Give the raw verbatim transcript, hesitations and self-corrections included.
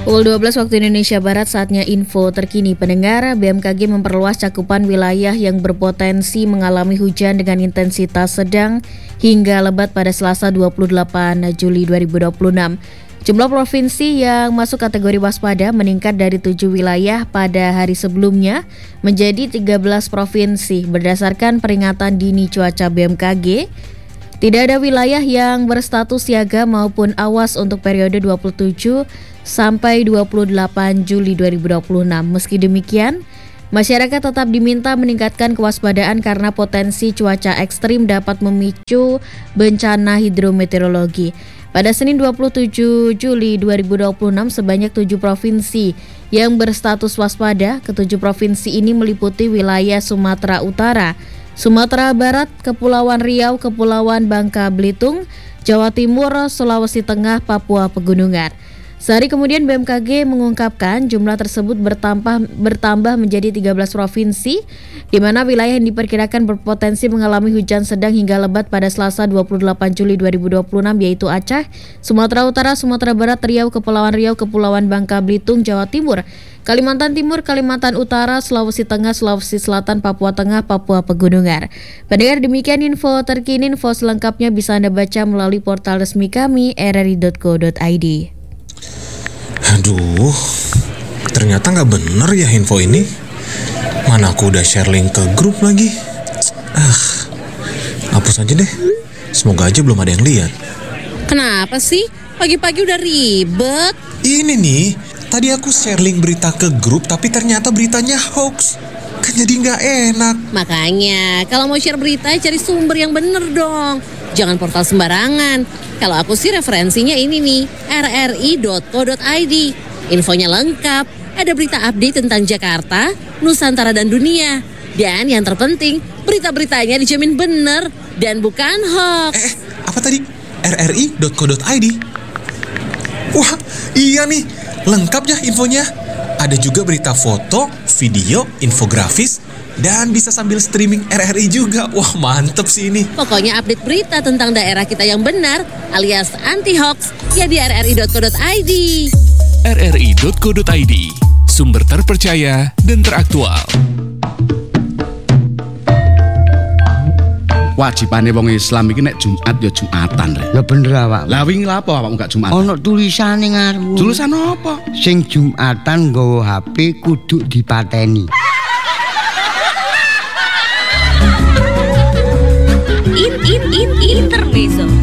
Pukul dua belas waktu Indonesia Barat, saatnya info terkini pendengar. B M K G memperluas cakupan wilayah yang berpotensi mengalami hujan dengan intensitas sedang hingga lebat pada Selasa dua puluh delapan Juli dua ribu dua puluh enam. Jumlah provinsi yang masuk kategori waspada meningkat dari tujuh wilayah pada hari sebelumnya menjadi tiga belas provinsi berdasarkan peringatan dini cuaca B M K G. Tidak ada wilayah yang berstatus siaga maupun awas untuk periode dua puluh tujuh sampai dua puluh delapan Juli dua ribu dua puluh enam. Meski demikian, masyarakat tetap diminta meningkatkan kewaspadaan karena potensi cuaca ekstrim dapat memicu bencana hidrometeorologi. Pada Senin dua puluh tujuh Juli dua ribu dua puluh enam, sebanyak tujuh provinsi yang berstatus waspada. Ketujuh provinsi ini meliputi wilayah Sumatera Utara, Sumatera Barat, Kepulauan Riau, Kepulauan Bangka Belitung, Jawa Timur, Sulawesi Tengah, Papua Pegunungan. Sehari kemudian B M K G mengungkapkan jumlah tersebut bertambah bertambah menjadi tiga belas provinsi, di mana wilayah yang diperkirakan berpotensi mengalami hujan sedang hingga lebat pada Selasa dua puluh delapan Juli dua ribu dua puluh enam, yaitu Aceh, Sumatera Utara, Sumatera Barat, Riau, Kepulauan Riau, Kepulauan Bangka Belitung, Jawa Timur, Kalimantan Timur, Kalimantan Utara, Sulawesi Tengah, Sulawesi Selatan, Papua Tengah, Papua Pegunungan. Pendengar, demikian info terkini. Info selengkapnya bisa Anda baca melalui portal resmi kami r r i dot co dot i d. Aduh, ternyata nggak bener ya info ini. Mana aku udah share link ke grup lagi. Ah, hapus aja deh. Semoga aja belum ada yang lihat. Kenapa sih? Pagi-pagi udah ribet. Ini nih, tadi aku share link berita ke grup tapi ternyata beritanya hoax. Kan jadi nggak enak. Makanya, kalau mau share berita cari sumber yang bener dong. Jangan portal sembarangan. Kalau aku sih referensinya ini nih, r r i dot co dot i d. Infonya lengkap, ada berita update tentang Jakarta, Nusantara dan dunia. Dan yang terpenting, berita-beritanya dijamin bener dan bukan hoax. Eh, apa tadi? r r i dot co dot i d. Wah, iya nih, lengkap ya infonya. Ada juga berita foto, video, infografis, dan bisa sambil streaming R R I juga. Wah, mantep sih ini. Pokoknya update berita tentang daerah kita yang benar alias anti-hoax ya di r r i dot co dot i d. r r i dot co dot i d, sumber terpercaya dan teraktual. Wajibane wong Islam iki nek Jumat ya Jumatan rek. Ya bener awak. Lah wingi lha apa awakmu gak Jumatan? Ono tulisane ngarepmu. Tulisan apa? Sing Jumatan nggawa H P kudu dipateni. In in in intermezzo.